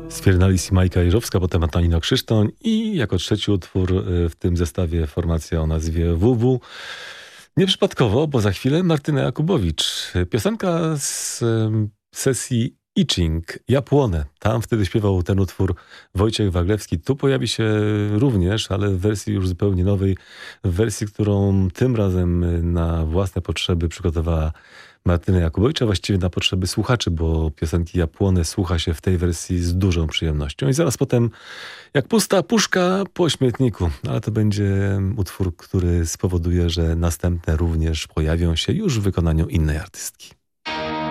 Sfiernalis i Majka Jeżowska, potem Antonino Krzysztoń i jako trzeci utwór w tym zestawie formacja o nazwie WW. Nieprzypadkowo, bo za chwilę Martyna Jakubowicz. Piosenka z sesji Itching, Ja płonę. Tam wtedy śpiewał ten utwór Wojciech Waglewski. Tu pojawi się również, ale w wersji już zupełnie nowej, w wersji, którą tym razem na własne potrzeby przygotowała Martyna Jakubowicz, a właściwie na potrzeby słuchaczy, bo piosenki Ja płonę słucha się w tej wersji z dużą przyjemnością. I zaraz potem, jak pusta puszka po śmietniku, ale to będzie utwór, który spowoduje, że następne również pojawią się już w wykonaniu innej artystki.